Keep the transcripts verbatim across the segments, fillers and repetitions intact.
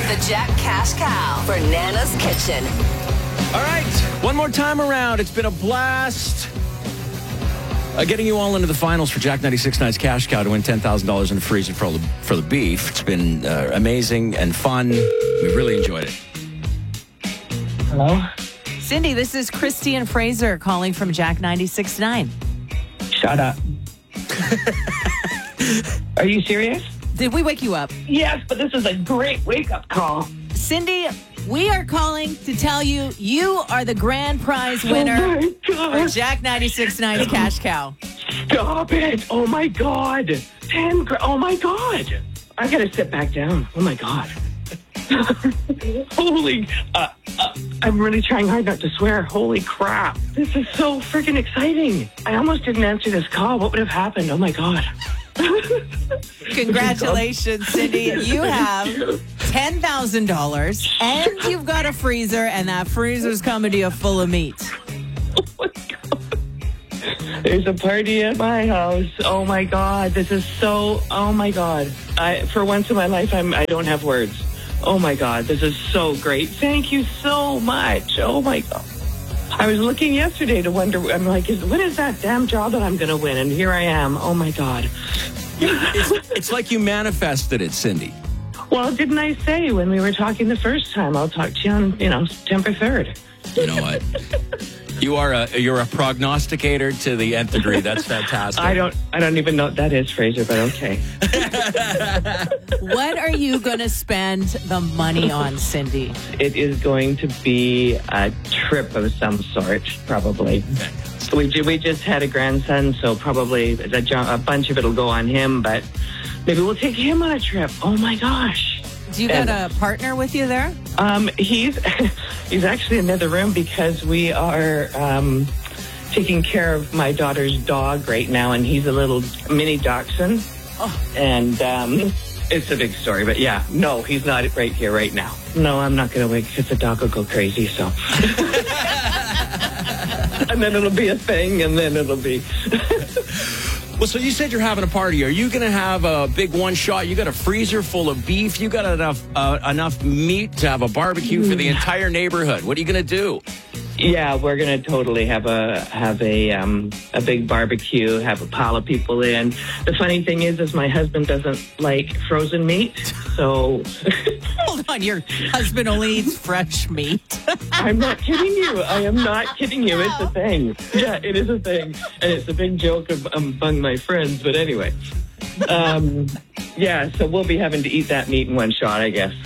the Jack Cash Cow for Nana's Kitchen. All right, one more time around. It's been a blast. Uh, getting you all into the finals for Jack ninety-six Nights Cash Cow to win ten thousand dollars in the freezer for the, for the beef. It's been uh, amazing and fun. We really enjoyed it. Hello? Cindy, this is Christy and Fraser calling from Jack ninety-six point nine. Shut up. Are you serious? Did we wake you up? Yes, but this is a great wake-up call. Cindy, we are calling to tell you you are the grand prize winner Oh my for God. Jack ninety-six point nine's Cash Cow. Stop it. Oh my God. Ten gra- Oh my God. I gotta sit back down. Oh my God. Holy, uh, uh, I'm really trying hard not to swear. Holy crap. This is so freaking exciting. I almost didn't answer this call. What would have happened? Oh my God. Congratulations, Cindy. You have ten thousand dollars and you've got a freezer, and that freezer's coming to you full of meat. Oh my God. There's a party at my house. Oh my God. This is so, oh my God. I, for once in my life, I'm, I don't have words. Oh my God. This is so great. Thank you so much. Oh my God. I was looking yesterday to wonder, I'm like, is, when is that damn job that I'm going to win? And here I am. Oh my God. It's, it's like you manifested it, Cindy. Well, didn't I say when we were talking the first time, I'll talk to you on, you know, September third. You know what? You are a you're a prognosticator to the nth degree. That's fantastic. I don't I don't even know what that is, Fraser, but okay. What are you going to spend the money on, Cindy? It is going to be a trip of some sort, probably. We ju- we just had a grandson, so probably a, jo- a bunch of it will go on him, but maybe we'll take him on a trip. Oh my gosh. Do you got a partner with you there? Um, he's he's actually in another room because we are um, taking care of my daughter's dog right now, and he's a little mini dachshund. Oh. And um, it's a big story, but yeah, no, he's not right here right now. No, I'm not going to wait because the dog will go crazy, so. And then it'll be a thing, and then it'll be... Well, so you said you're having a party. Are you going to have a big one shot? You got a freezer full of beef. You got enough uh, enough meat to have a barbecue for the entire neighborhood. What are you going to do? Yeah, we're gonna totally have a have a um, a big barbecue. Have a pile of people in. The funny thing is, is my husband doesn't like frozen meat, so. Hold on, your husband only eats fresh meat. I'm not kidding you. I am not kidding you. It's a thing. Yeah, it is a thing, and it's a big joke of, um, among my friends. But anyway, um, yeah. So we'll be having to eat that meat in one shot, I guess.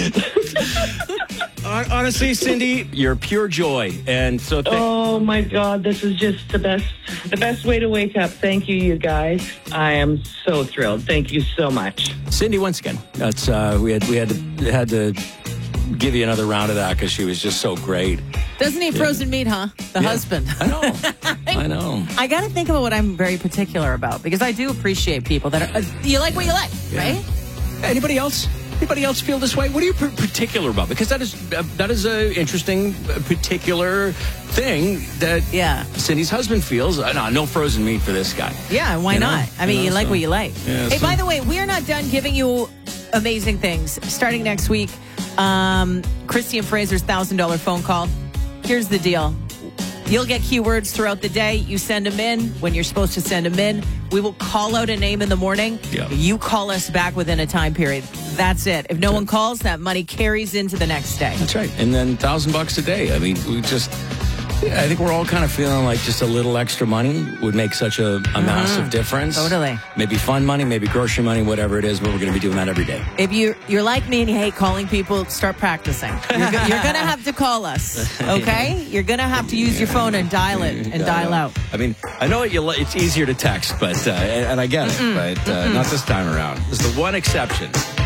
Honestly, Cindy, you're pure joy, and so. Th- oh my God, this is just the best, the best way to wake up. Thank you, you guys. I am so thrilled. Thank you so much, Cindy. Once again, that's uh, we had we had to had to give you another round of that because she was just so great. Doesn't eat frozen meat, huh? The Yeah. husband. I know. I know. I got to think about what I'm very particular about, because I do appreciate people that are. Uh, you like what you like, Yeah. right? Anybody else? Anybody else feel this way? What are you p- particular about? Because that is uh, that is a interesting, uh, particular thing that Yeah. Cindy's husband feels. Uh, no, no frozen meat for this guy. Yeah, why You know? not? I mean, You you, know, like so- what you like. Yeah, hey, so- by the way, we are not done giving you amazing things. Starting next week, um, Christy and Fraser's one thousand dollars phone call. Here's the deal. You'll get keywords throughout the day. You send them in when you're supposed to send them in. We will call out a name in the morning. Yeah. You call us back within a time period. That's it. If no one calls, that money carries into the next day. That's right. And then thousand bucks a day. I mean, we just. Yeah, I think we're all kind of feeling like just a little extra money would make such a, a massive difference. Totally. Maybe fun money, maybe grocery money, whatever it is, but we're going to be doing that every day. If you, you're like me and you hate calling people, start practicing. You're, go, you're going to have to call us, okay? You're going to have to use your phone and dial it and dial out. I mean, I know it, you, li- it's easier to text, but uh, and, and I get it, but uh, not this time around. This is the one exception.